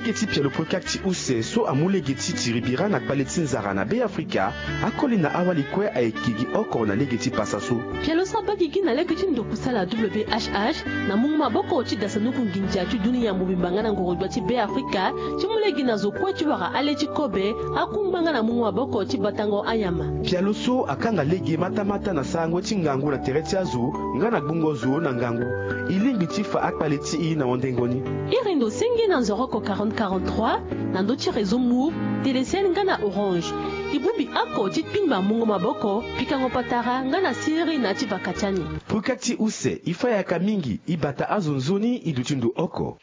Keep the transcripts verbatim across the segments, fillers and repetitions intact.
legeti pialo prokakti use so amulegeti tiribira na paletin zarana be Afrika akoli na awalikwe aekigi oko na legeti pasaso pialo sabagigi na legeti ndokusala W H H na mungma boko ochi dasanuku nginja tu dunia mubimbanga na ngorojwa ti be Afrika chimulegi na zokwe chiwaka alechi kobe akumbanga na mungma boko ochi batango ayama pialo so akanga legi mata-mata na sango chingangu na tereti azu ngana gbungozu na ngangu ilingi tifa akpaleti i na ondengoni irindo sengi na nzoroko quarante quarante-trois na ndochi réseau mou telesien ngana orange ibubi ako chipimba mungo maboko pikango patara ngana siri na chivakachani prokakti use ifa ya kamingi ibata azunzuni idutundu oko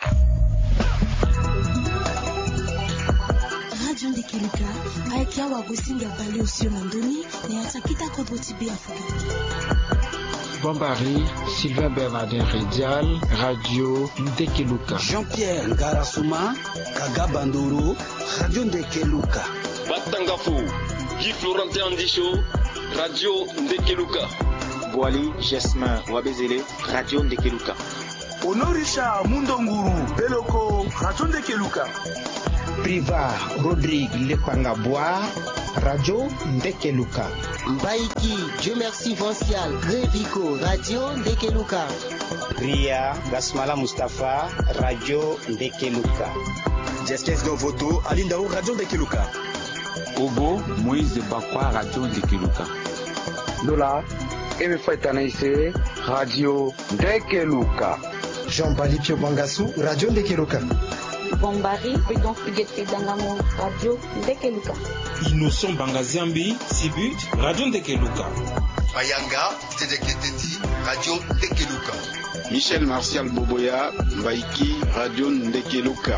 Radio Ndekeluka aikia wagosinga bali usio na ndoni na yatakita kodoti bi Afrika Bombari, Sylvain Bernardin Redial, Radio Ndekeluka. Jean-Pierre Ngarasuma, Kagabandoro, Radio Ndekeluka. Batangafu, Guy Florentin Andisho, Radio Ndekeluka. Boali, Jesmin Wabezele, Radio Ndekeluka. Honorisha Mundonguru, Beloko, Radio Ndekeluka. Priva Rodrigue Lepangabwa, Radio Ndekeluka. Mbaiki, Dieu merci Vincial, Grevico, Radio Ndekeluka. Ria Gasmala Mustafa, Radio Ndekeluka. Justice Govoto, Alindao, Radio Ndekeluka. Obo, Moïse Bakwa, Radio Ndekeluka. Dola, Emefetanaise, Radio Ndekeluka. Jean-Bali Piobangasu, Radio Ndekeluka. Bombari, Prudence Pigueté Dangamo, Radio Ndekeluka. Innocent Bangaziambi, Sibut, Radio Ndekeluka. Bayanga, Tedeketeti, Radio Ndekeluka. Michel Martial Boboya, Mbaiki, Radio Ndekeluka.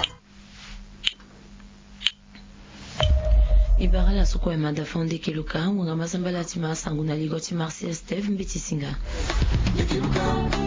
Ibara la soko ya madafon Ndekeluka, mwanga mazambala tima sanguna ligoti Martial Steve Mbitisinga. Ndekeluka.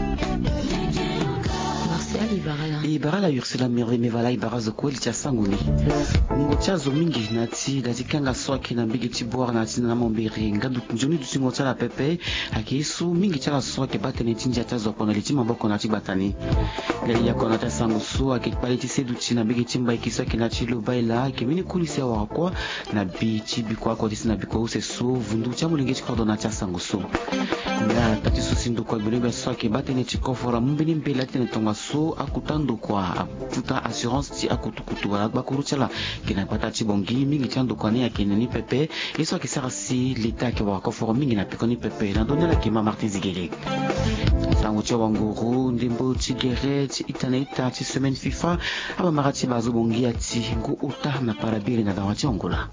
Ibarala Ursula Mevala Ibara Zoko Licha Sanguni Ngocha Zomingi Nati Datikanga Swaki na Mbigi Tibor Nati na Mombiri Ngadu Njuni Dusingocha la Pepe Akisu Mingi Chala Swaki Batani Tinja Tazo Kona Litima Boko Nati Batani Gali Yako Nata Sangusu Akipaliti Seduchi na Mbigi Timba Ikisaki Nati Lubaila Kimini Kulise Wakwa na Bichi Bikwa Kwa Disi na Bikwa Use Su Vundu Chamu Lingechi Kordonata Sangusu Nga Tati Susindu Kwa Bilebe Swaki Batani Chikofora Mbini Mbelati Netonga Su Akutando kwa futa assurance ti akutukutu wala bakuruchala kinapata chibongi mingi chando kwa ne akinani pepe iso kisara si leta ke wa koforo mingi na pikoni pepe na donela kima Martin Zigere sango cha wanguru ndimbo chigere ti itaneta ti semaine FIFA aba marati bazo bongi ati ngo uta na parabiri na dawati ongola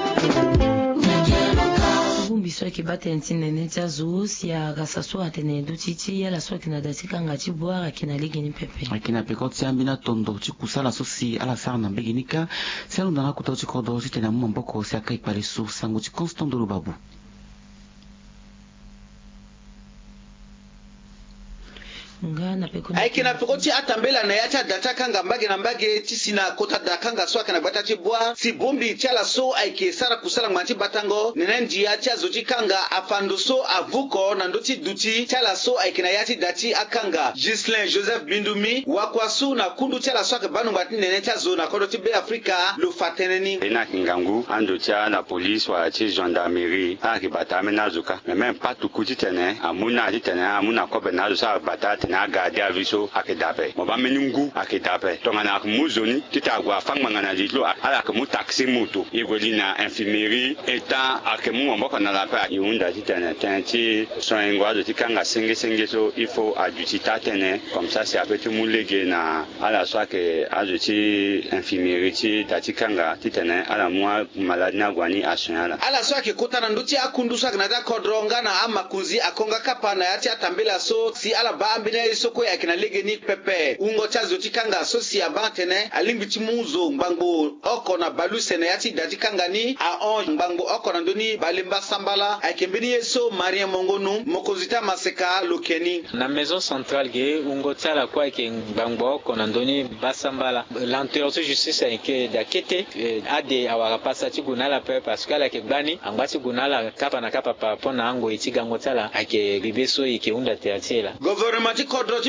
Biswa ki bate ntine neta zu siya gasaso atene dutichi ya la swa kina datika ngati boa akina ligini pepe akina pekoti ambina tondo chikusala sosi ala sarna beginika selu ndana kutoti kodo tena mboko sia kai pale su sangu chi constant do babu aiki na pekoti atambela na yacha dataka ngambage na mbage tisina kota dakanga swaka na batachi bwa si bombi chala so aiki sara kusala ngmanchi batango nenenji yacha zochi kanga afando so avuko na ndoti duti chala so aiki na yachi dati akanga Gislin Joseph Bindumi wakwasu na kundu chala swaka banu ngati nenecha zo na kodoti be Afrika lo fateneni ena kingangu ando cha na police wa chi gendarmerie aki batame na zuka même pas tout kuti tene amuna tene amuna ko be na zo sa batate na gade aviso akedape mo ba meningu akedape to ngana kumuzoni titagwa fangmanga na litlo ala ke mu taxi mutu igoli na infirmerie eta akemu mboko na la pa yunda titana tanti soingwa de tikanga senge senge so il faut aduti tatene comme ça c'est après tout mulege na ala so ke aduti infirmerie ti tatikanga titana ala moi malade na gwani ashala ala so ke kotana nduti akundusa na da kodronga na amakuzi akonga kapana yati atambela so si ala ba ambine isoko ya kina legeni pepe ungo chazo tikanga sosi ya bantene alimbichi muzo mbango oko na baluse na yati datikanga ni a on mbango oko na ndoni balimba sambala akembeni yeso Maria Mongonu mokozita maseka lokeni na maison centrale ge ungo tsala kwa ke mbango oko na ndoni basambala l'antériote justice ke dakete ade awara pasa ti gunala pe parce que la ke bani angati gunala kapa na kapa pa pona ango itiga ngotsala ake bibeso ike unda teatela gouvernement kodro ti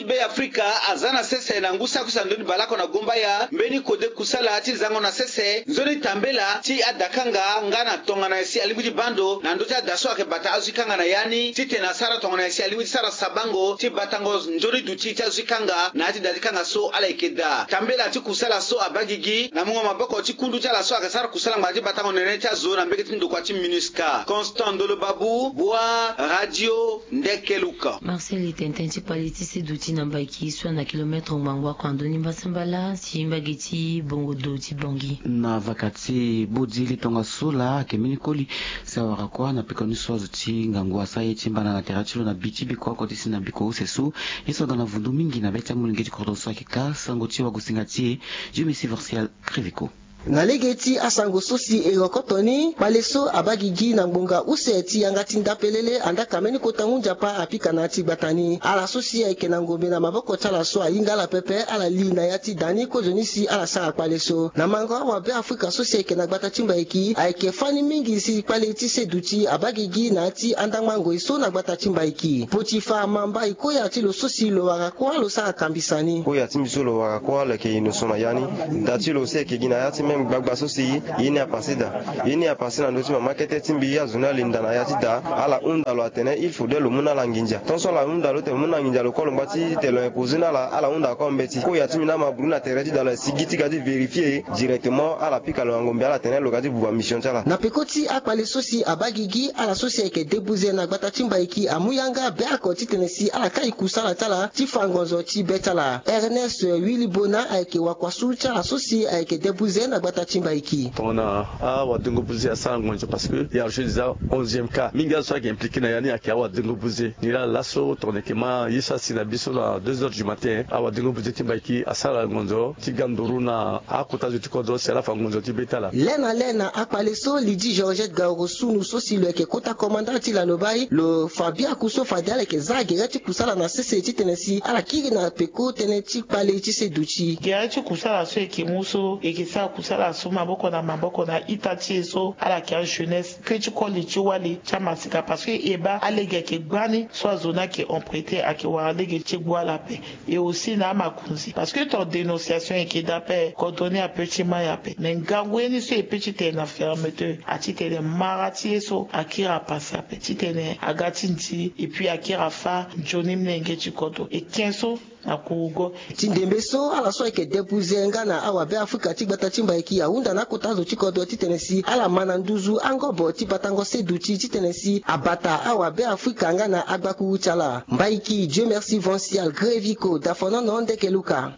be Afrika azana sese na ngusa kusandoni balako na gomba ya mbeni kode kusala ti zango na sese nzoni tambela ti adakanga ngana tonga na esi alibuti bando na ndoti adaso ake bata azikanga na yani ti tena sara tonga na esi alibuti sara sabango ti batango nzoni duti ti azikanga na ti dadikanga so ala ikeda tambela ti kusala so abagigi na mungo maboko ti kundu ti ala so ake sara kusala ngba ti batango nene ti azo na mbeke ti ndokwa ti minuska Constant Dolo Babu Bois Radio Ndekeluka Marcel Itentenchi Politisi duti na mbaki swa na kilometre ngwangwa kwa ndoni mbasambala si mbageti bongo do ti bongi na vakati bodili tonga sola kemini koli sawara kwa na pikoni swazo ti ngangwa saye chimbana na terachilo na biti biko kwa tisi na biko usesu yeso dana vundu mingi na beta mulingeti kordo swa kika sango ti wakusingati jumisi versial kriviko na legeti asango sosi erokotoni baleso abagigi na ngbonga useti yangati ndapelele anda kameni kotangunja pa apika na ti batani ala sosi eke na ngombe na maboko chala so ayinga la pepe ala li na yati dani kojonisi ala sara paleso na mango wa be Afrika sosi eke na gbata chimba iki ake fani mingi si paleti seduti abagigi na ti anda mango iso na gbata chimba iki potifa mamba iko ya ti lo sosi lo waka kwa lo sara kambisani ko ya ti miso lo waka kwa le ke ino sona yani dati lo se ke gina yati même gbagba sosi yini a passé da yini a passé na ndoti mama kete timbi ya zuna linda na yati da ala unda lo atene il faut de lo muna la nginja tonso la unda lo te muna nginja lo kolo mbati te lo imposina la ala unda ko mbeti ko yati mina ma bruna tereti dans la sigiti gadi vérifier directement ala pika lo ngombe ala tene lo gadi buba mission tala na pekoti akpale sosi abagigi ala sosi eke debuze na gbata chimba iki amuyanga be akoti tenesi ala kai kusala tala ti fangonzo ti betala Ernest Willy Bona eke wakwasu tala sosi eke debuze na gbata chimba iki tona a wadungo buzi ya sangonjo parce que ya je disais onzième cas minga so qui impliqué na yani akia wadungo buzi ni la lasso tourner kema yisa sina biso la deux heures du matin a wadungo buzi chimba iki asala ngonjo tiganduru na akota zuti kodo sela fangonjo tibetala lena lena akpale so lidi Georgette Gaurosunu so si le ke kota commandant ti la lobai lo Fabia Kuso Fadale ke zagere ti kusala na sese ti tenesi ala kiri na peko teneti pale ti seduchi gere ti kusala so ke muso e ke sa kusala so maboko na maboko na itati so ala ki jeunesse que tu colles tu wali chamasika parce que eba alege ke gbani so zona ke on prêté à ke wa alege ti gwa la paix et aussi na makunzi parce que ton dénonciation et qui d'appel coordonné à petit maya paix mais ngangweni so e petit te na fermeté a ti te marati so akira passer à petit te agatinti et puis akira fa Johnny Mnenge ti koto et quinze akugo tindembe so ala so eke debuze ngana awa be Afrika ti gbata chimba iki ya unda na kotazo ti kodo ti tenesi ala mananduzu angobo ti batango seduti ti tenesi abata awa be Afrika ngana agbaku chala mbaiki Dieu merci Vancial Greviko dafona no Ndekeluka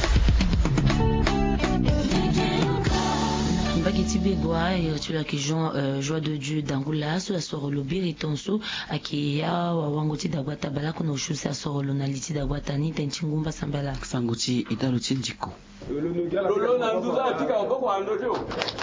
Bageti Begwa et tu la ki Jean euh, Joie de Dieu d'Angola so asoro lobiri tonso aki ya wangoti dagwata bala kono shusa asoro lonaliti dagwata ni tenchingumba sambala sanguti idalo chinjiko lolo na nduza atika oboko andojo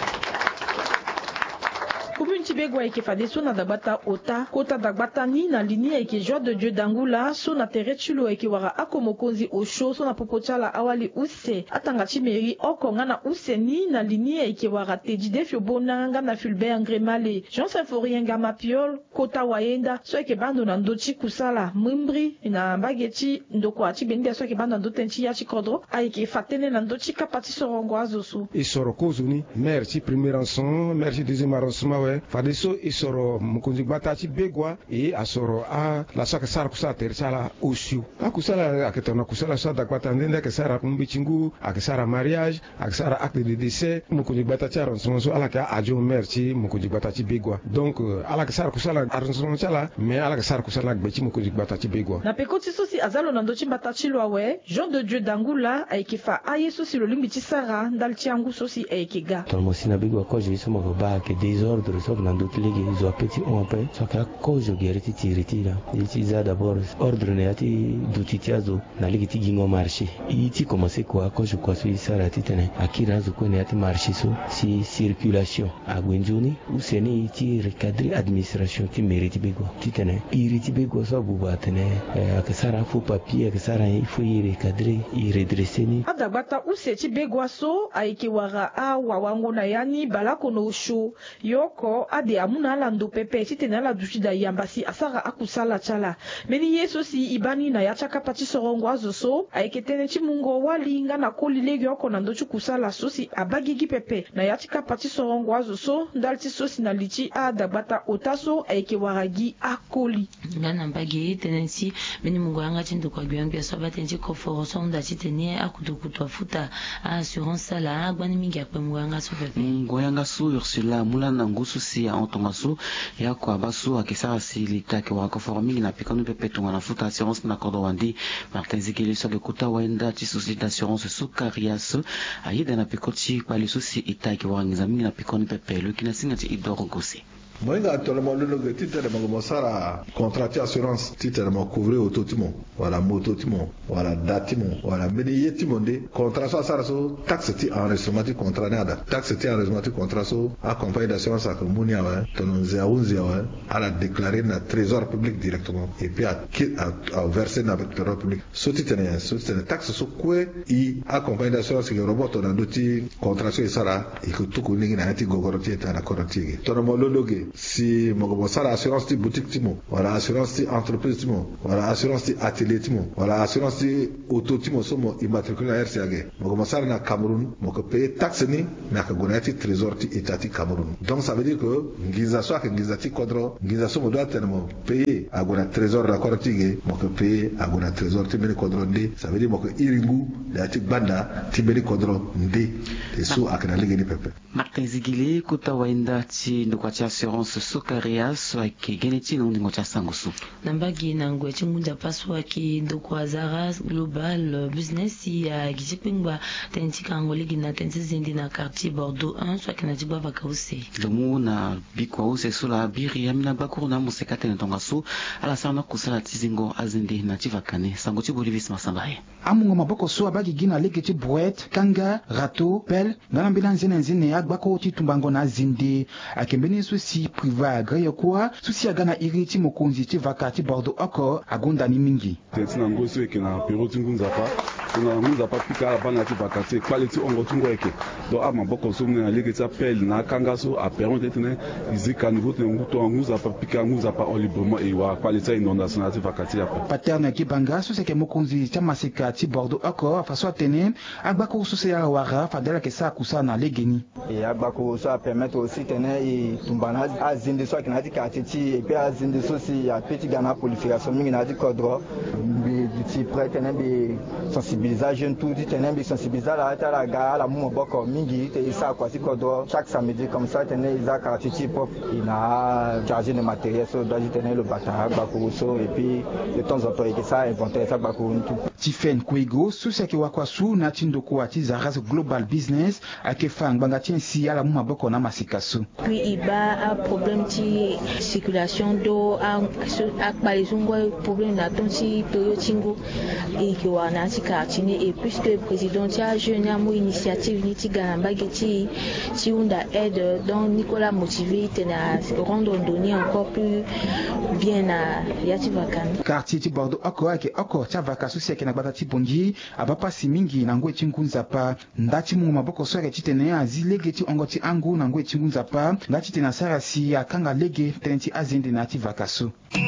Commune Tibegwa eke fade so na dagbata ota kota dagbata ni na linia eke Joie de Dieu d'Angola so na tere chulo eke wara akomokonzi osho so na popochala awali use atanga chimeri oko nga na use ni na linia eke wara tejide fiobona nga na Fulbert Ngremale Jean Symphorien nga mapiol kota wayenda so eke bando na ndochi kusala mwimbri na mbageti ndoko ati bende so eke bando na ndotenchi ya chikodro a eke fatene na ndochi kapati sorongo azosu isoro kozuni merci premier rançon merci deuxième arrondissement we fadiso isoro mukunzi gbata ci begwa e asoro a la saka sara kusa terchala oshu akusala aketona kusala sa da gbata ndende ke sara kumbichingu akesara mariage akesara acte de décès mukunzi gbata ci arrondissement ala ka ajo merci mukunzi gbata ci begwa donc ala ke sara kusala arrondissement chala mais ala ke sara kusala gbechi mukunzi gbata ci begwa na pekoti sosi azalo na ndochi mbata ci lwawe Jean de Dieu d'Angola aikifa aye sosi lo limbi ci sara ndal ci angu sosi aikiga tolmosina begwa ko je somo ko ba ke désordre so na ndoki legi zo petit on pe so ka ko jo geriti tiriti la iti za d'abord ordre ne ati dutitiazo na legi ti gingo marché iti commencer quoi ko je quoi so sara titene akira zo ko ne ati marché so si circulation a gwenjuni ou seni ti recadrer administration ti mérite bego titene iriti bego so bu batene ka sara fo papier ka sara il faut y recadrer y redresser ni adagbata ou se ti bego so aiki wara a wawango na yani balako no show yok oko ade amuna lando pepe chitena la dushida yambasi asara akusala chala meni yeso si ibani na yachaka pati sorongo azoso aiketene chimungo walinga na kolilegi oko na ndochu kusala sosi abagigi pepe na yachika pati sorongo azoso ndalti sosi na lichi a dagbata otaso aike waragi akoli ngana mbagi tenensi meni mungo anga chindo kwa gyangia so batenji ko foro so nda chitene akutukutu afuta assurance sala agbani mingi akwe mungo anga so pepe mungo anga su ursula mulana ngusu si ya ontonga su ya kwa basu akisara si litake wa ko foro mingi na pikonu pepe tunga na futa assurance na kodo wandi Martin Zigeli so kuta waenda ti société d'assurance Sukarias ayida na pikoti kwa lisusi itaki wangiza mingi na pikoni pepe lo kinasinga ti idoro gosi Moinga actuellement le logo titre de mon sara contrat assurance titre de mon couvrir autotimo voilà moto timo voilà datimo voilà mediye timonde contrat so sara so taxe ti enregistrement ti contrat nada taxe ti enregistrement ti contrat so a compagnie d'assurance à communia ouais ton zéro onze ouais à la déclarer na trésor public directement et puis à à verser dans le trésor public so titre ne so titre taxe so quoi i a compagnie d'assurance qui robot dans d'autres contrat so sara et que tout connaît na ti gogoroti ta na koroti ton mo logo si mo sara assurance ti boutique timo voilà assurance ti entreprise timo voilà assurance ti atelier timo voilà assurance ti auto timo so mo immatriculé na R C A G mo sara na Cameroun mo ko payer taxe ni na ka gonati trésor ti état ti Cameroun donc ça veut dire que ngiza so ka ngiza ti kodro ngiza so mo doit tellement payer à gona trésor la kortige mo ko payer à gona trésor ti meni kodro ndi ça veut dire mo ko iringu da ti banda ti meni kodro ndi et so akana ligeni pepe Martin Zigili kuta waenda ti ndo kwa assurance Sukarias ki geneti no ndingo cha sangusu nambagi nangwe chimunda paswa ki ndo kwa Zara Global Business ya gijipingwa tenti kangole gina tenti zindi na quartier Bordeaux un soit kana jibwa vakause lomu na bikwa use sula biri amina bakuru na musekate ntonga su ala sana kusala tizingo azindi na tivakane sango ti bolivis masambaye amungo maboko so abagi gina legeti brouette kanga râteau pelle ngana mbila nzene nzene agbako ti tumbango na zindi akembeni susi priva gayo kwa susi agana iriti mokonzi ti vakati Bordeaux oko agunda ni mingi tetina ngoso eke na pero tingunza pa na ngunza pa pika bana ti vakati quality ongo tungo eke do ama boko so na legeti appel na kanga so a peron tetene izika niveau te nguto ngunza pa pika ngunza pa librement e wa quality inondation ti vakati ya paterne ki banga susi ke mokonzi ti masika ti Bordeaux oko faso atene agbako susi ya wara fadela ke sa kusa na legeni et agbako so a permettre aussi tene e tumbana azinde so kinati katiti et puis azinde so si ya petit gana prolifération mingi na di kodro bi ti prête tene bi sensibilisation tout di tene bi sensibiliser la ta la ga la mo boko mingi te isa kwa si kodro chaque samedi comme ça tene isa katiti pop ina charger de matériel so doit tene le bata agbako so et puis de temps en temps et ça inventer ça agbako tout Tifen Kwego susi ke wakwa su na tindoko ati Zara Global Business akefang bangati si ala mu maboko na masikasu puis iba a problème ti circulation d'eau a a balizungo problème na tonsi période tingo et que wana ti quartier et puisque le président ti a jeune a mo initiative ni ti galamba geti ti unda aide donc Nicolas motivé tena rendre donner encore plus bien à yati vakan quartier ti Bordeaux oko ake oko ti vakasu si ke na bata ti bonji abapa si mingi na ngwe ti nkunza pa ndati mu maboko so ke ti tene azilege ti ongo ti angu na ngwe ti nkunza pa ndati tena sara si akanga lege tenti azende na ti vakasu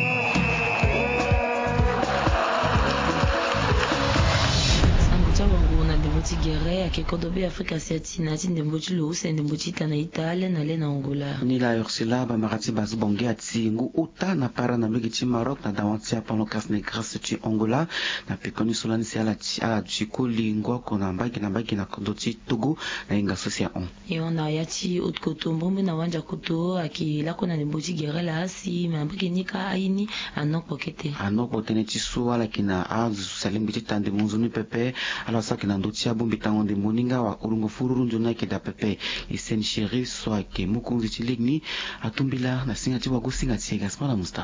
Tigere ake kodobe Afrika Siati na ti ndembo ti lo use ndembo ti ta na Italia na le na Angola ni la Ursula ba marati bazu bonge ati ngu uta na para na migi ti Maroc na dawanti apano kas ne grâce ti Angola na pekoni solani si ala ti ala jiko lingwa kona mbagi na mbagi na kodo ti Togo na inga sosia on e ona ya ti haute koto mbombe na wanja koto ake lako na ndembo ti gere la si ma mbagi ni ka aini anok pokete anok potene ti su ala kina azu salimbi ti tande munzuni pepe ala sa kina ndo ti bombi tango de moninga wa urungo fururu njona ke da pepe isen sheri so ake mukunzi ti ligni atumbila na singa ti wago singa ti Gaspar Mustafa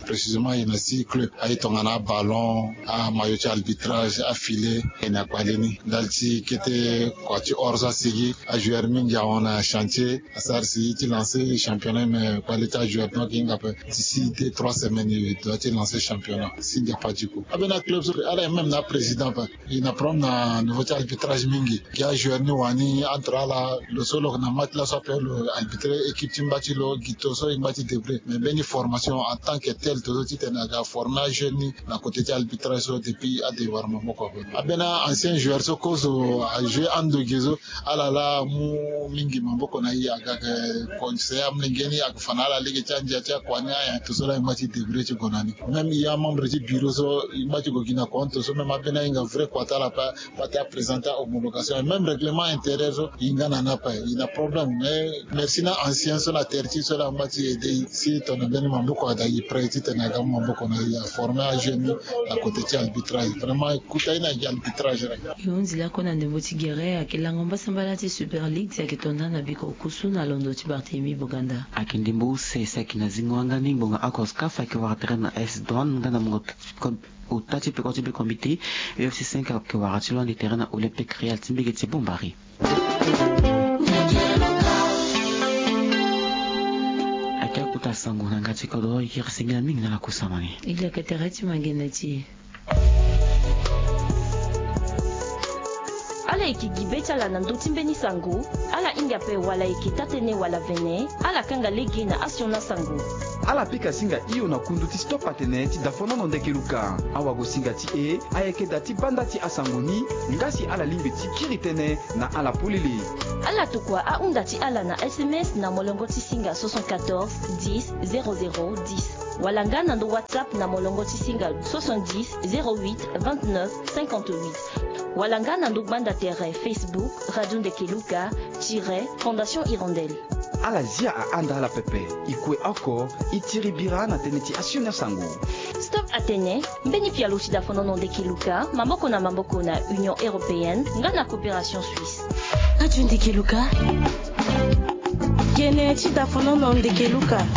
précisément il y a six clubs ay tongana ballon a maillot arbitrage affilé et n'a pas leni dalti kete kwati orza sigi a joueur mingi on a chantier à sarsi ti lancer championnat mais pas l'état joueur donc il a d'ici deux trois semaines il doit lancer championnat s'il y a pas du coup abena club ala même na président il na prom na nouveau arbitrage mingi qui a joueur ni wani entre la le solo na match la s'appelle arbitrage équipe timbati lo gitoso imbati debre mais beni formation en tant que tel tout ti tenaga formation ni na côté arbitrage depuis à devoir mo ko abena ancien joueur so kozo a joué en dogezo ala la mu mingi mamboko na ya ga conseil am ngeni ak fanala ligue chanja cha kwanya ya to so la imbati debre ci gonani même il y a membre du bureau so imbati go gina compte so même abena inga vrai kwata la pas pas présenter homologation même règlement intérieur so inga na na pas il a problème mais merci na ancien so la terti so la imbati aider si ton beni mamboko da yi prêti tenaga mamboko na ya former à jeune à côté de l'arbitrage vraiment écoutez na arbitrage yonzi la kona ndembo tigere akilango mbasambala ti Super League yakitonda na biko kusu na londo ti Barthélemy Boganda akindimbo sesa kinazingwanga ningbonga akoskafa ki waterena S Douane ngana mungo utati pe kotibe comité U F C cinq ki waratilo ndi terrain olympique Real Timbeke ti Bombari akakuta sango na ngati kodo yirsinga mingi na kusamani ila katerati magenati ala ikigibeta la nanduti mbeni sango ala ingape wala ikitatene wala vene ala kanga legi na asiona sango ala pika singa iyo na kundu ti stop atene ti dafona no ndeke luka awa go singa ti e ayeke da ti banda ti asangoni ngasi ala limbe ti kiri tene na ala pulili ala tukua a unda ti ala na S M S na molongo ti singa soixante-quatorze dix zéro zéro dix wala nga na ndo WhatsApp na molongo ti singa soixante-dix zéro huit vingt-neuf cinquante-huit wala nga na ndo banda terrain Facebook Radio Ndekeluka tiret Fondation Hirondelle ala zia a anda ala pepe ikue oko itiri bira na tene ti asiona sango Stop Atene mbeni pia lusi da fonono Ndekeluka mamboko na mamboko na Union Européenne nga na coopération suisse Radio Ndekeluka kene ti da fonono Ndekeluka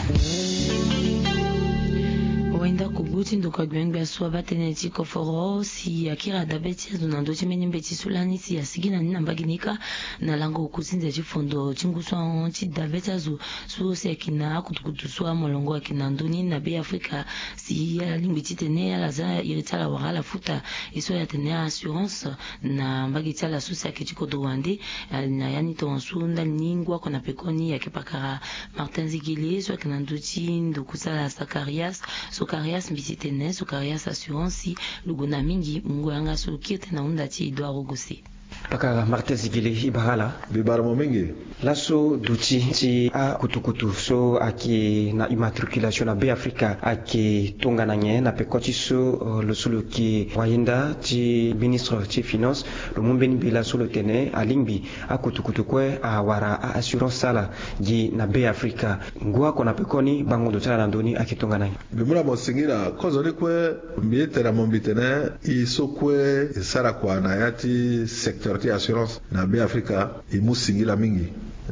wenda kubuti nduka gwengbe aswa batene ti koforo si akira dabeti azunando chimeni mbeti sulani si asigina nina mbaginika na lango kusinza chifondo chinguswa ti dabeti azu su se akina kutukutuswa molongo akina ndoni na be Afrika si ya limbi tene ala za iritala wala futa iso ya tene assurance na mbagiti la susi akitiko dowande na yani tonsu ndalingwa kona pekoni yakipakara Martin Zigile so akina nduti ndukusala Sakarias Sokarias mbititene Sokarias assurance luguna mingi ngwanga so kirte na unda ti Edouard Rogosé Paka Martin Zigile ibarala bibaramo mingi laso duti ti a kutukutu so aki na immatriculation na be Africa aki tonga na nye na pekoti so uh, lo solo ki wayenda ti ministre ti finance lo mumbeni bila solo tene alingbi a kutukutu kwe a wara a assurance sala gi na be Africa ngwa kona pekoni bango do tala na ndoni aki tonga na bimura mo singira kozo ni kwe mbite na mombitene iso kwe sara kwa na yati secteur ti assurance na be Africa imu singila mingi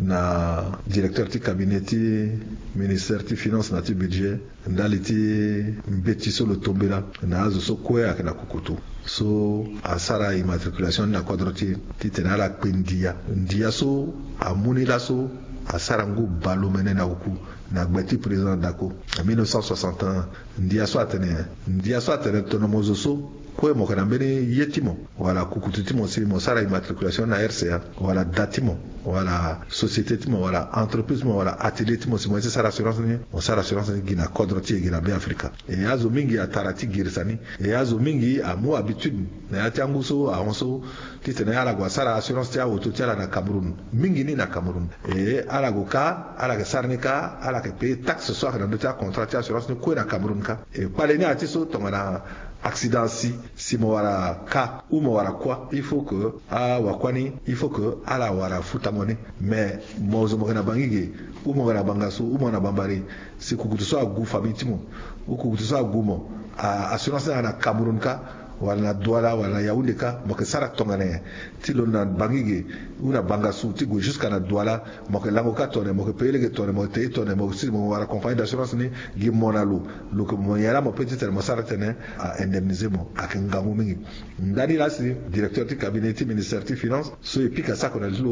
na directeur ti cabinet ti ministère ti finance na ti budget ndali ti mbeti so lo tombela na azo so kwe akina kukutu so asara immatriculation na quadro ti ti tenala kwendia ndia so amuni la so asara ngu balumene na uku na gbeti président dako en mille neuf cent soixante et un ndia so atene ndia so atene tonomozo so kwe mo kana mbeni yetimo wala kukututimo si mo sara immatriculation na R C A wala datimo wala société timo wala entreprise mo wala atelier timo si mo sara assurance ni mo sara assurance ni gina kodro ti gina be Africa e azo mingi atarati girsani e azo mingi amu habitude na yati anguso a onso ti tene ala go sara assurance ti auto ti ala na Cameroun mingi ni na Cameroun e ala go ka ala ga sarnika ala ke pay taxe so ka na contrat ti assurance ni ko na Cameroun ka e pale ni ati so tongana accident si si mo wara ka ou mo wara quoi il faut que a wakwani il faut que ala wara futamone mais mo zo mo na bangige ou mo na bangaso ou mo na bambari si kukutu so agu fabitimo ou kukutu so agu mo a assurance na Cameroun ka wala na Douala wala na Yaoundé ka mo ke sara tongane ti lo na bangige una bangasu ti go jusqu'à na Douala mo ke lango ka tone mo ke pele ke tone mo te tone mo si mo wala compagnie d'assurance ni gi monalu lo ke mo yara mo petit mo sara tene a indemniser mo ak ngamu mingi ndani la si directeur du cabinet du ministère des finances so epika ça qu'on a dit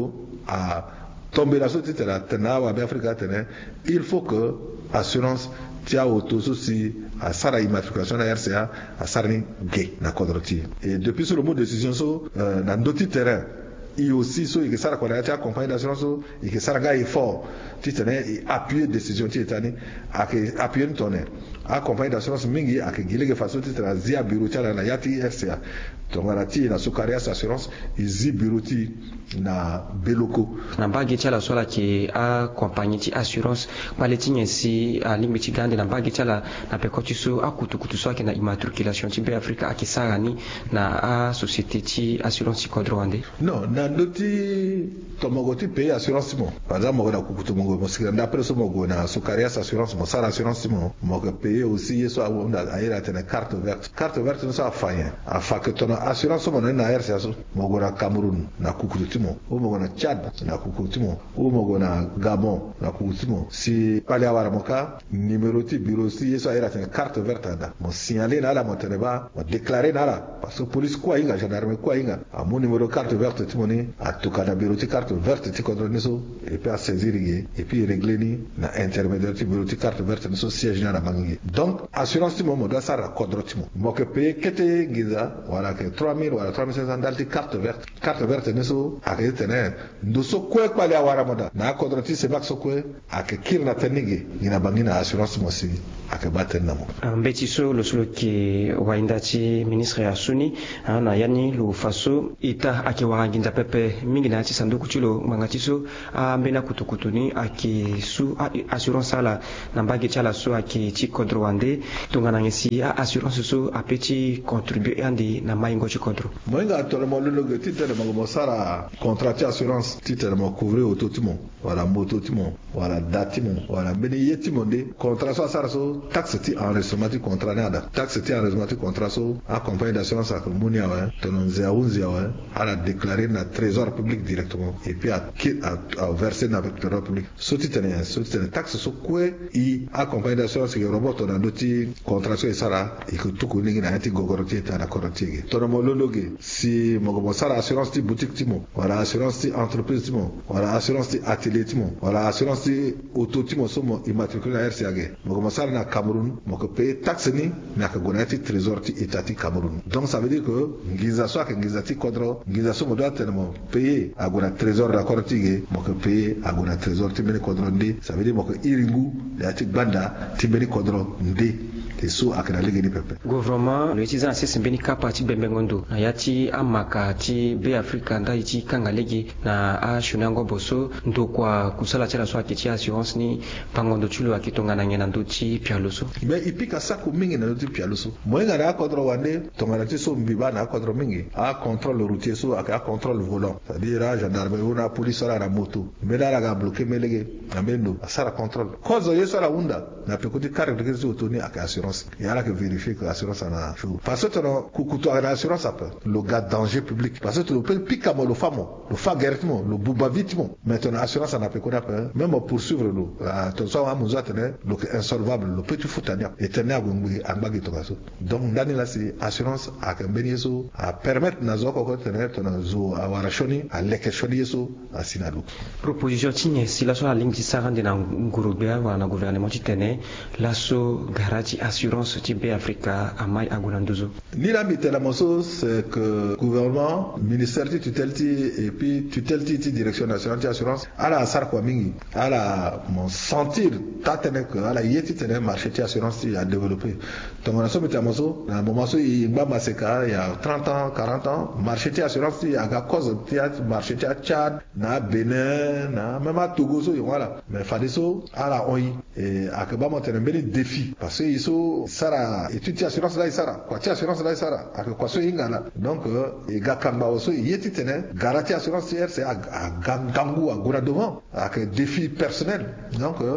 à tomber la société la tena wa Africa tene il faut que assurance tia auto souci à sara immatriculation na R C A à sarni gay na kodroti et depuis sur le mot décision so euh, dans d'autres terrains et aussi so que sara kwa tia compagnie d'assurance so et que sara ga effort ti tene et appuyer décision ti etani à que appuyer tonne a compagnie d'assurance mingi a que gilege façon ti tena zia bureau tia na yati R C A donc la ti na Sukarias assurance izi bureau ti na beloko na mbagi chala swala ki a compagnie ti assurance pale tinye si a limiti gande na mbagi chala na pekoti so a kutu kutu so na immatriculation ti be Africa akisara ni na a société ti assurance ti kodro ande non na ndoti to mogo ti paye assurance mo par exemple mogo na kukutu mogo mo sikira d'après so mogo na Sukarias assurance mo sara assurance mo mogo paye aussi yeso a wonda ayira tena carte verte carte verte no sa fayen a fa que ton assurance mo na R C A so mogo na Cameroun na kukutu mo o mogo na Tchad na kukutimo o mogo na Gabon na kukutimo si pale awara moka numéro ti bureau si yeso ayira tene carte verte da mo signaler na la mo teneba mo déclarer na la parce que police quoi inga gendarmerie quoi inga a mon numéro carte verte ti moni a tuka na bureau ti carte verte ti kodro so et puis à saisir et puis régler ni na intermédiaire ti bureau ti carte verte so siège na mangi donc assurance ti mo mo doit sara kodro ti mo mo ke paye kete giza wala ke trois mille wala trois mille cinq cents dal ti carte verte carte verte ne so ake tene ndo so kwe kwale awara moda na kodro ti se bak so kwe ake kirna tenige ina bangina assurance mo si ake baten namo mbeti so lo solo ki wainda ti ministre asuni na yani lo faso ita ake waranginza pepe mingi na ti sanduku ti lo mangati so ambena kutukutuni ake su assurance ala na mbagi ti ala so ake ti kodro wande tongana ngesi assurance so apeti contribuer andi na maingo ti kodro moinga tole mo lolo ge ti tele mo mo sara contrat ti assurance ti tele mo couvrir auto ti mo wala moto ti mo wala dati mo wala mbeni yeti mo de contrat so sara so taxe ti enregistrement ti contrat nada taxe ti enregistrement ti contrat so a compagnie d'assurance a moni awa tonon zéro zéro ala déclarer na trésor public directement et puis à à verser na trésor public so ti tene so ti tene taxe so kwe i a compagnie d'assurance ke robot na doti contrat so sara e ko tuku ningi na ti gogoroti ta na koroti ge tonon mo lologe si mo go sara assurance ti boutique ti mo wala assurance ti entreprise ti mo wala assurance ti atelier ti mo wala assurance ti auto ti mo so mo immatriculé na R C A ge mo go sara na Cameroun mo ko paye taxe ni na ka gona ti trésor ti état ti Cameroun donc ça veut dire que ngiza so ka ngiza ti kodro ngiza so mo doit tellement payer à gona trésor da koroti ge mo ko paye à gona trésor ti meni kodro ndi ça veut dire mo ko iringu da ti banda ti meni kodro ndi et so akana legeni pepe gouvernement le utilisant sisi mbeni kapa ti bembengondo na yati amaka ti be Africa nda ti kanga legi na a shunango boso ndokwa kusala tela so akiti assurance ni pangondo chulo akitongana ngena ndo ti pialoso be ipika sako mingi na ndo ti pialoso moyenga na kodro wande tongana ti so mbiba na kodro mingi a contrôle routier so aka contrôle volant c'est-à-dire a gendarmerie ou police ala na moto mbeda la ga bloquer melege na mendo asara contrôle kozo yeso la unda na pekoti carte de so toni aka assurance il y a là que vérifier que l'assurance en a chaud parce que ton kukuto à l'assurance après le gars danger public parce que tu le peux piquer le famo le fa guerrement le buba vite mais ton assurance en a peu qu'on appelle même poursuivre le ton so amuzo tene le insolvable le petit foutania et tenir ngui ambagi to kaso donc ndani la c'est assurance a kambeni so a permettre nazo ko tene ton zo a warashoni a leke shoni yeso a sinalo proposition tinye si la so la ligne di sarande na ngurubia wa na gouvernement ti tene la so garati assurance ti be Africa amai agunanduzo ni la mitela moso c'est que gouvernement ministère ti tutelle ti et puis tutelle ti direction nationale ti assurance ala sar kwa mingi ala mon sentir tatene que ala yeti tene marché ti assurance ti a développer donc on a so mitela moso na moment so i ngba maseka il y a trente ans quarante ans marché ti assurance ti aga cause ti marché ti Tchad na Bénin na même à Togo so voilà mais fadiso ala oi et akaba mo tene mbeni défi parce que iso sara étude assurance la sara quoi ti assurance la sara ak quoi so ingala donc e gakamba oso yeti tene garantie assurance R c'est à gangu à gouvernement avec défi personnel donc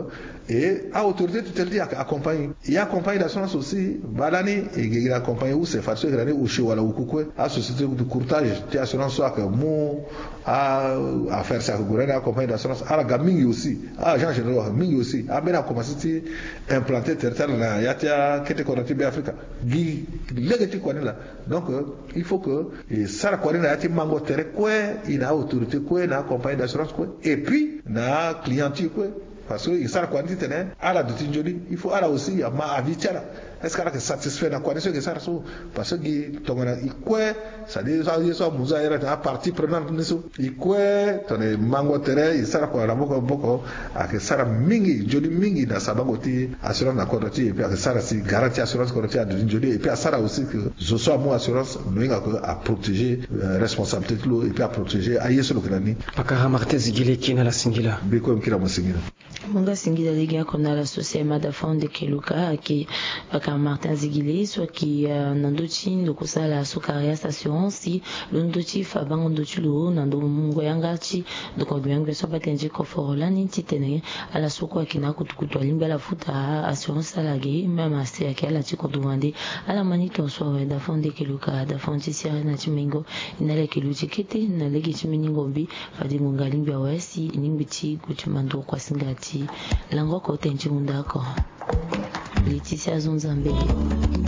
et à autorité tu te le dis accompagner il y a compagnie d'assurance aussi balani et il accompagné où c'est facile grandi ou chez wala ou quoi à société de courtage tu assurance soit que mon à à faire ça gouverner accompagné d'assurance à la gaming aussi à agent général mingi aussi à bien commencer à implanter territoire là ya tia kete konati be Afrique gi légati quoi là donc il faut que et ça quoi là ya mango terre quoi il a autorité quoi na compagnie d'assurance quoi et puis na clientèle quoi parce que il sera quoi dit tenait à la de tinjoli il faut à la aussi à ma avis là est-ce qu'elle est satisfait na quoi est-ce que ça parce que tongana il quoi ça dit ça dit ça musa era à partie prenante niso il quoi tone mango terre il sera quoi la boko boko à que ça mingi joli mingi na sabangoti assurance na kodoti et puis à que ça si garantie assurance kodoti à de tinjoli et puis à ça aussi que je sois moi assurance nous à protéger responsabilité tout et puis à protéger aïe sur le grani pakara martin zigile kina la singila biko mkila msingila Munga singila liga kona la société da fonde keluka ki baka Martin Zigile soit qui nandochi ndokusa la sokaria assurance si londochi fabango ndochulo nando mungo yangachi ndoko byangwe so batenje ko forolani titene ala soko akina kutukuto limba la futa assurance salage même assez akela chiko demandé ala manito so da fonde keluka da fonde sira na chimingo inale keluchi kete na legi chimingo mbi fadi munga limba wesi nimbichi kuchimando kwa singati lango ko tenji mundako Laetitia Zonzambe.